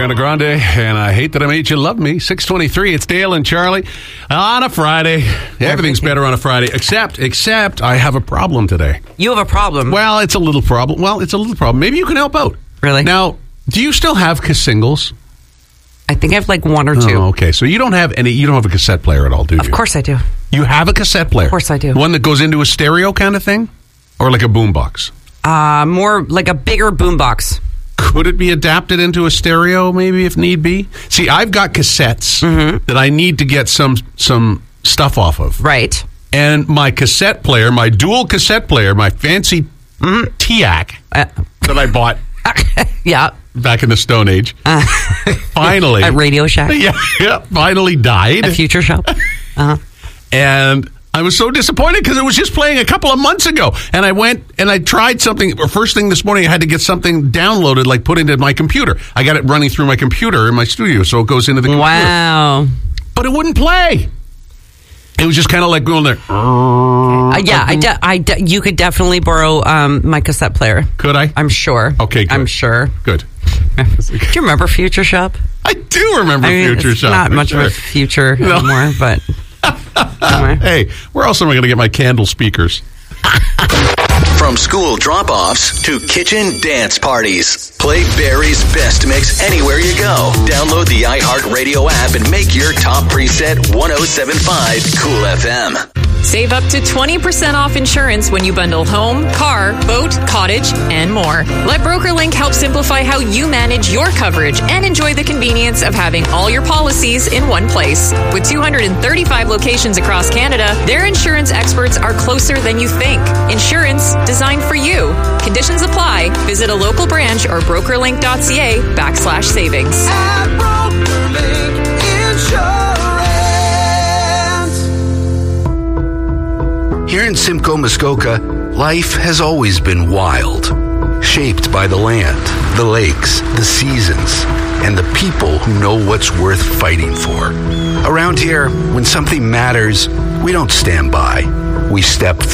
Ariana Grande, and I Hate That I Made You Love Me. 6:23, it's Dale and Charlie on a Friday. Everything's better on a Friday, except I have a problem today. You have a problem? Well, it's a little problem. Maybe you can help out. Really? Now, do you still have singles? I think I have like one or two. Oh, okay. So you don't have a cassette player at all, do you? Of course I do. You have a cassette player? Of course I do. One that goes into a stereo kind of thing? Or like a boombox? More like a bigger boombox. Could it be adapted into a stereo, maybe, if need be? See, I've got cassettes that I need to get some stuff off of. Right. And my cassette player, my dual cassette player, my fancy TIAC that I bought yeah. back in the Stone Age, finally... At Radio Shack? Yeah, finally died. At Future Shop? Uh-huh. And... I was so disappointed because it was just playing a couple of months ago. And I went and I tried something. First thing this morning, I had to get something downloaded, like put into my computer. I got it running through my computer in my studio, so it goes into the computer. Wow. But it wouldn't play. It was just kind of like going there. You could definitely borrow my cassette player. Could I? I'm sure. Okay, good. I'm sure. Good. Do you remember Future Shop? I do remember Future Shop. Not much of a future anymore, but... Anyway. Hey, where else am I going to get my candle speakers? From school drop-offs to kitchen dance parties, play Barry's best mix anywhere you go. Download the iHeartRadio app and make your top preset 107.5 Cool FM. Save up to 20% off insurance when you bundle home, car, boat, cottage, and more. Let BrokerLink help simplify how you manage your coverage and enjoy the convenience of having all your policies in one place. With 235 locations across Canada, their insurance experts are closer than you think. Insurance designed for you. Conditions apply. Visit a local branch or brokerlink.ca/savings. At BrokerLink Insurance. Here in Simcoe, Muskoka, life has always been wild, shaped by the land, the lakes, the seasons, and the people who know what's worth fighting for. Around here, when something matters, we don't stand by. We step